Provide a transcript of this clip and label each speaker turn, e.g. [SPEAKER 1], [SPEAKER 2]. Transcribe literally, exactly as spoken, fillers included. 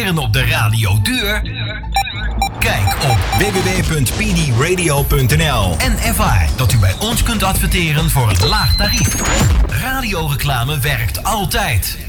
[SPEAKER 1] adverteren op de radio duur? Kijk op w w w punt p d radio punt n l en ervaar dat u bij ons kunt adverteren voor een laag tarief. Radioreclame werkt altijd.